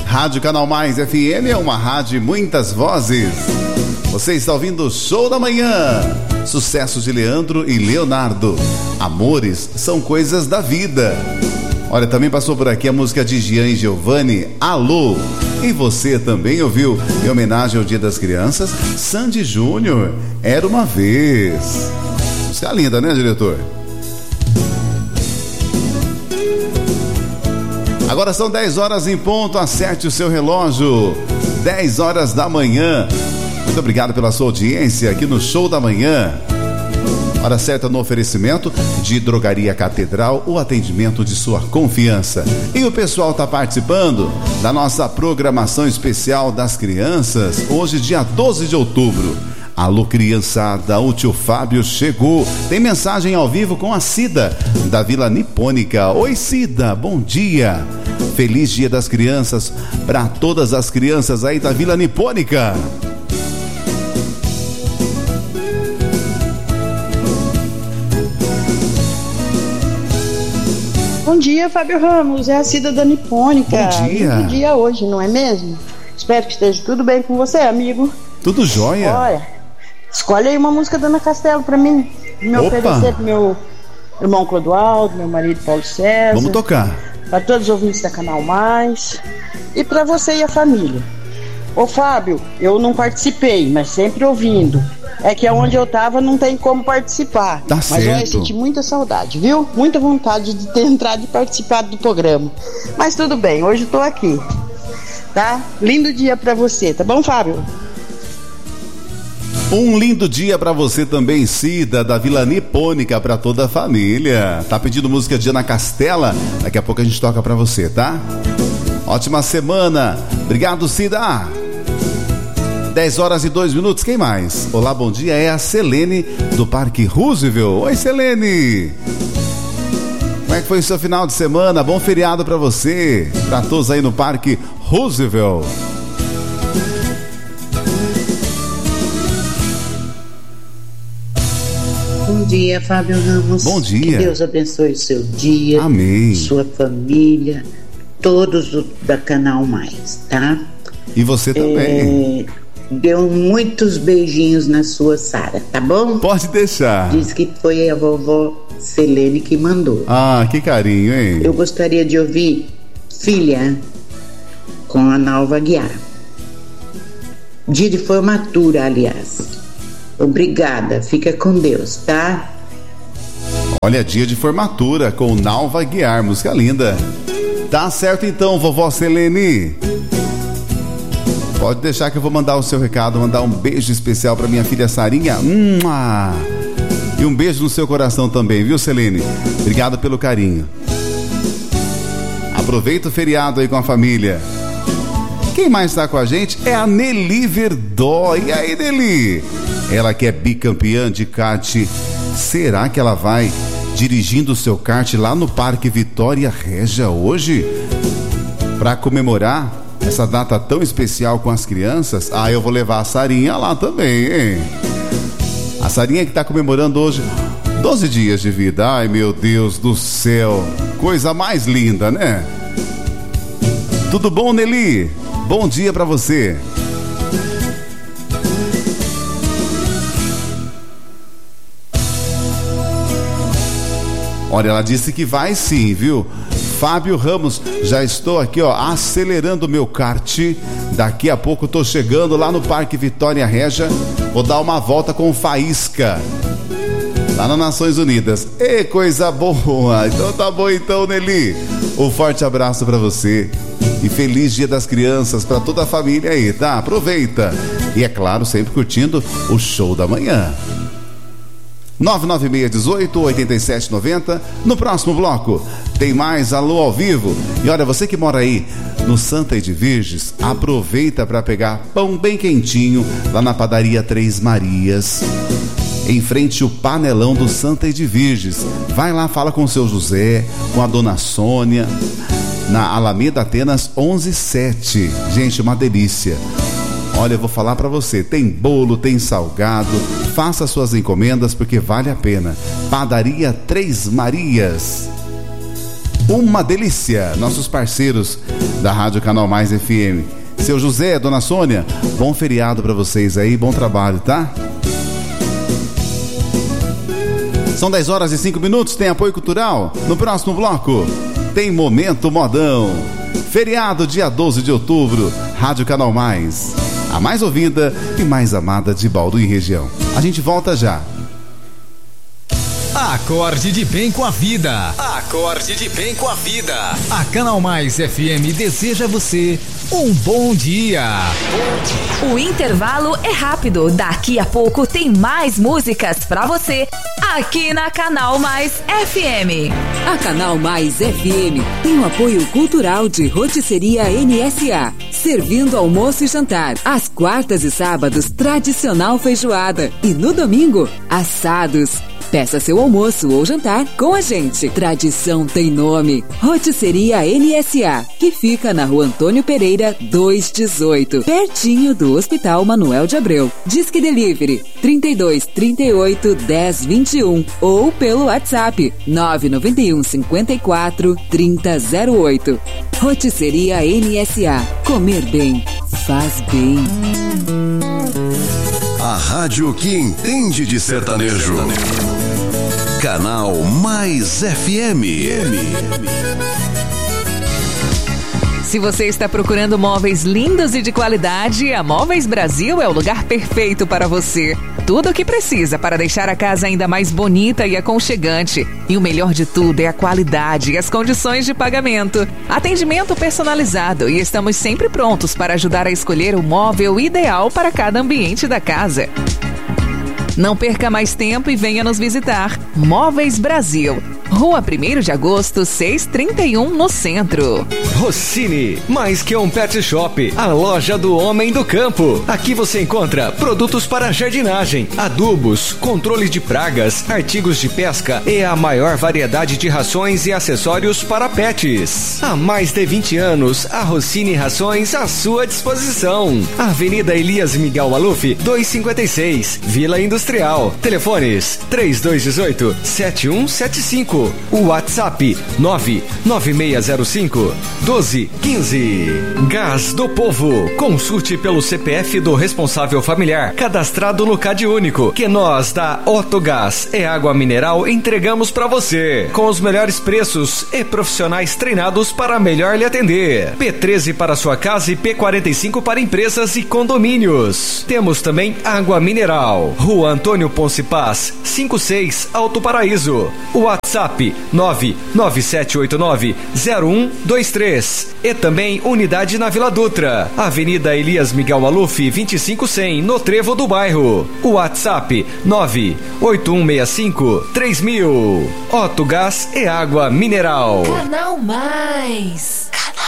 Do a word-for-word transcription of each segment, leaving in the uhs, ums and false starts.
Rádio Canal Mais F M é uma rádio de muitas vozes. Você está ouvindo o Show da Manhã. Sucessos de Leandro e Leonardo. Amores são coisas da vida. Olha, também passou por aqui a música de Gian e Giovanni, Alô. E você também ouviu, em homenagem ao Dia das Crianças, Sandy Júnior, Era Uma Vez. Música linda, né, diretor? Agora são dez horas em ponto, acerte o seu relógio. dez horas da manhã. Muito obrigado pela sua audiência aqui no Show da Manhã. Hora certa no oferecimento de Drogaria Catedral, o atendimento de sua confiança. E o pessoal está participando da nossa programação especial das crianças, hoje dia doze de outubro. Alô, criançada, o tio Fábio chegou. Tem mensagem ao vivo com a Cida, da Vila Nipônica. Oi, Cida, bom dia. Feliz Dia das Crianças para todas as crianças aí da Vila Nipônica. Bom dia, Fábio Ramos, é a Cida da Nipônica. Bom dia. Bom dia hoje, não é mesmo? Espero que esteja tudo bem com você, amigo. Tudo jóia. Olha, escolhe aí uma música da Ana Castelo pra mim. Me Opa. oferecer pro meu irmão Clodoaldo, meu marido Paulo César. Vamos tocar. Para todos os ouvintes da Canal Mais. E pra você e a família. Ô, Fábio, eu não participei, mas sempre ouvindo. É que aonde eu tava não tem como participar. Tá mas certo. olha, eu senti muita saudade, viu? Muita vontade de ter entrado e participado do programa. Mas tudo bem, hoje eu tô aqui. Tá? Lindo dia pra você, tá bom, Fábio? Um lindo dia pra você também, Cida, da Vila Nipônica, pra toda a família. Tá pedindo música de Ana Castela? Daqui a pouco a gente toca pra você, tá? Ótima semana. Obrigado, Cida. dez horas e dois minutos, quem mais? Olá, bom dia, é a Selene do Parque Roosevelt. Oi, Selene. Como é que foi o seu final de semana? Bom feriado pra você, pra todos aí no Parque Roosevelt. Bom dia, Fábio Ramos. Bom dia. Que Deus abençoe o seu dia. Amém. Sua família, todos do, da Canal Mais, tá? E você também. É, deu muitos beijinhos na sua Sara, tá bom? Pode deixar. Diz que foi a vovó Selene que mandou. Ah, que carinho, hein? Eu gostaria de ouvir Filha com a Nalva Aguiar. Dia de formatura, aliás. Obrigada, fica com Deus, tá? Olha, dia de formatura com Nalva Aguiar, música linda. Tá certo então, vovó Selene. Pode deixar que eu vou mandar o seu recado, mandar um beijo especial pra minha filha Sarinha. Mua! E um beijo no seu coração também, viu, Selene? Obrigado pelo carinho. Aproveita o feriado aí com a família. Quem mais está com a gente é a Nelly Verdó. E aí, Nelly? Ela que é bicampeã de kart. Será que ela vai dirigindo o seu kart lá no Parque Vitória Régia hoje? Para comemorar essa data tão especial com as crianças? Ah, eu vou levar a Sarinha lá também, hein? A Sarinha que está comemorando hoje doze dias de vida. Ai, meu Deus do céu. Coisa mais linda, né? Tudo bom, Nelly? Bom dia para você. Olha, ela disse que vai sim, viu? Fábio Ramos, já estou aqui, ó, acelerando o meu kart. Daqui a pouco tô chegando lá no Parque Vitória Régia. Vou dar uma volta com Faísca lá nas Nações Unidas. Ê, coisa boa! Então tá bom então, Nelly. Um forte abraço pra você. E feliz Dia das Crianças pra toda a família aí, tá? Aproveita. E é claro, sempre curtindo o Show da Manhã. nove nove seis um oito, oito sete nove zero. No próximo bloco tem mais Alô ao Vivo. E olha, você que mora aí no Santa Edviges, aproveita para pegar pão bem quentinho lá na padaria Três Marias, em frente ao panelão do Santa Edviges. Vai lá, fala com o seu José, com a dona Sônia, na Alameda Atenas onze sete. Gente, uma delícia. Olha, eu vou falar pra você, tem bolo, tem salgado. Faça suas encomendas porque vale a pena. Padaria Três Marias. uma delícia. Nossos parceiros da Rádio Canal Mais F M. Seu José, Dona Sônia, bom feriado pra vocês aí, bom trabalho, tá? São dez horas e cinco minutos, tem apoio cultural. No próximo bloco, tem Momento Modão. Feriado, dia doze de outubro, Rádio Canal Mais. A mais ouvida e mais amada de Bauru e região. A gente volta já. Acorde de bem com a vida. Acorde de bem com a vida. A Canal Mais F M deseja a você um bom dia. Bom dia. O intervalo é rápido. Daqui a pouco tem mais músicas pra você aqui na Canal Mais F M. A Canal Mais F M tem o apoio cultural de Rotisseria N S A. Servindo almoço e jantar. Às quartas e sábados, tradicional feijoada. E no domingo, assados. Peça seu almoço ou jantar com a gente. Tradição tem nome. Rotisseria N S A, que fica na Rua Antônio Pereira, duzentos e dezoito, pertinho do Hospital Manuel de Abreu. Disque Delivery trinta e dois, trinta e oito, dez, vinte e um ou pelo WhatsApp nove nove um, cinquenta e quatro, trinta, zero oito. Rotisseria N S A. Comer bem faz bem. A rádio que entende de sertanejo. Canal Mais F M. Se você está procurando móveis lindos e de qualidade, a Móveis Brasil é o lugar perfeito para você. Tudo o que precisa para deixar a casa ainda mais bonita e aconchegante. E o melhor de tudo é a qualidade e as condições de pagamento. Atendimento personalizado e estamos sempre prontos para ajudar a escolher o móvel ideal para cada ambiente da casa. Não perca mais tempo e venha nos visitar. Móveis Brasil, Rua primeiro de agosto, seiscentos e trinta e um, no centro. Rossini, mais que um pet shop, a loja do homem do campo. Aqui você encontra produtos para jardinagem, adubos, controle de pragas, artigos de pesca e a maior variedade de rações e acessórios para pets. Há mais de vinte anos, a Rossini Rações à sua disposição. Avenida Elias Miguel Maluf, duzentos e cinquenta e seis, Vila Industrial. Telefones três dois um oito, sete um sete cinco. O WhatsApp nove nove seis zero cinco, doze quinze. Gás do Povo. Consulte pelo C P F do responsável familiar cadastrado no Cade Único, que nós da Otto Gás e Água Mineral entregamos para você com os melhores preços e profissionais treinados para melhor lhe atender. P treze para sua casa e P quarenta e cinco para empresas e condomínios. Temos também água mineral. Rua Antônio Ponce Paz, cinquenta e seis, Alto Paraíso. O WhatsApp nove nove sete oito nove, zero um dois três. E também unidade na Vila Dutra, Avenida Elias Miguel Maluf, vinte e cinco cem, no Trevo do Bairro. O WhatsApp nove oito um seis cinco, três mil. Otto Gás e Água Mineral. Canal Mais.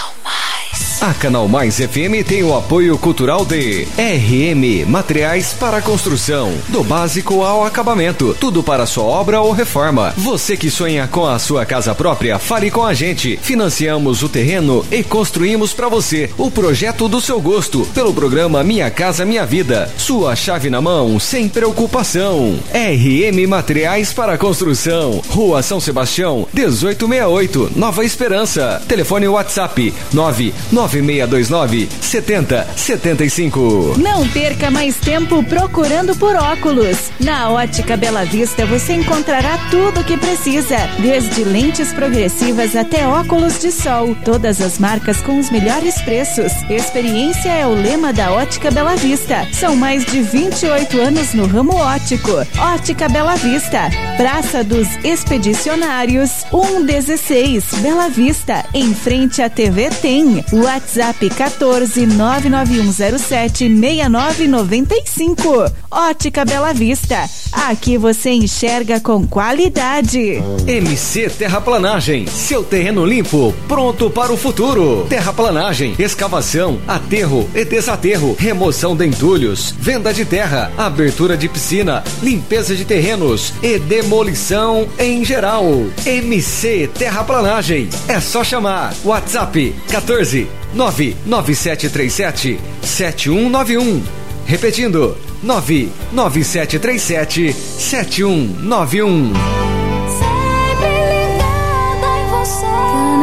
A Canal Mais F M tem o apoio cultural de R M Materiais para Construção, do básico ao acabamento, tudo para sua obra ou reforma. Você que sonha com a sua casa própria, fale com a gente. Financiamos o terreno e construímos para você o projeto do seu gosto, pelo programa Minha Casa Minha Vida. Sua chave na mão, sem preocupação. R M Materiais para Construção, Rua São Sebastião, dezoito sessenta e oito, Nova Esperança. Telefone WhatsApp nove nove seis dois nove, sete zero sete cinco. Não perca mais tempo procurando por óculos. Na Ótica Bela Vista você encontrará tudo o que precisa, desde lentes progressivas até óculos de sol. Todas as marcas com os melhores preços. Experiência é o lema da Ótica Bela Vista. São mais de vinte e oito anos no ramo óptico. Ótica Bela Vista, Praça dos Expedicionários, cento e dezesseis, Bela Vista, em frente à T V Tem. WhatsApp quatorze, nove nove um zero sete, seis nove nove cinco. Ótica Bela Vista. Aqui você enxerga com qualidade. M C Terraplanagem, seu terreno limpo, pronto para o futuro. Terraplanagem, escavação, aterro e desaterro, remoção de entulhos, venda de terra, abertura de piscina, limpeza de terrenos e demolição em geral. M C Terraplanagem, é só chamar. WhatsApp quatorze, nove nove sete três sete, sete um nove um. Repetindo, nove nove sete três sete, sete um nove um. Sempre ligada em você.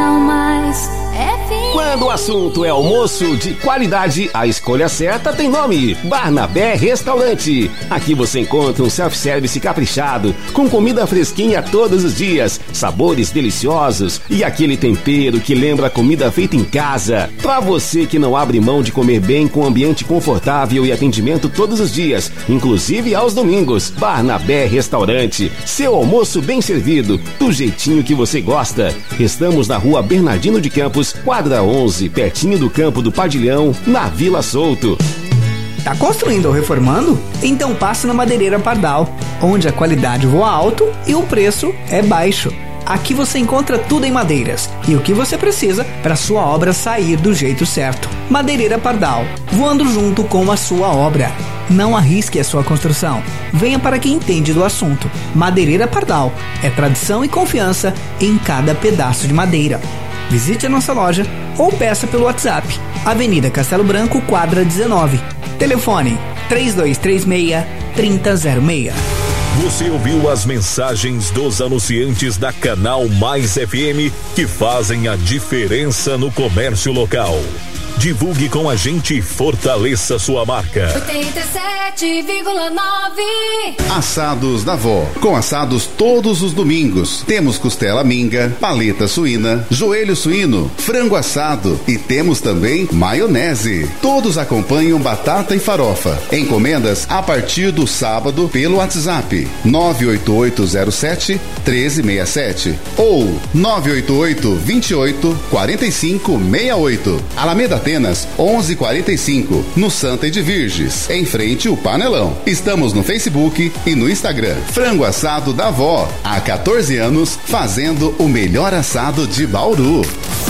Quando o assunto é almoço de qualidade, a escolha certa tem nome: Barnabé Restaurante. Aqui você encontra um self-service caprichado, com comida fresquinha todos os dias, sabores deliciosos e aquele tempero que lembra comida feita em casa. Pra você que não abre mão de comer bem com ambiente confortável e atendimento todos os dias, inclusive aos domingos, Barnabé Restaurante. Seu almoço bem servido, do jeitinho que você gosta. Estamos na rua Bernardino de Campos, quadra onze, pertinho do campo do Padilhão, na Vila Souto. Tá construindo ou reformando? Então passe na Madeireira Pardal, onde a qualidade voa alto e o preço é baixo. Aqui você encontra tudo em madeiras e o que você precisa para sua obra sair do jeito certo. Madeireira Pardal, voando junto com a sua obra. Não arrisque a sua construção. Venha para quem entende do assunto. Madeireira Pardal é tradição e confiança em cada pedaço de madeira. Visite a nossa loja ou peça pelo WhatsApp. Avenida Castelo Branco, quadra dezenove. Telefone três dois três seis, três zero zero seis. Você ouviu as mensagens dos anunciantes da Canal Mais F M que fazem a diferença no comércio local. Divulgue com a gente e fortaleça sua marca. oitenta e sete vírgula nove. Assados da Vó. Com assados todos os domingos. Temos costela minga, paleta suína, joelho suíno, frango assado e temos também maionese. Todos acompanham batata e farofa. Encomendas a partir do sábado pelo WhatsApp nove oito oito zero sete, um três seis sete ou nove oito oito, dois oito, quatro cinco seis oito. Alameda Atenas onze quarenta e cinco, no Santa de Virges, em frente ao Panelão. Estamos no Facebook e no Instagram. Frango Assado da Vó, há quatorze anos fazendo o melhor assado de Bauru.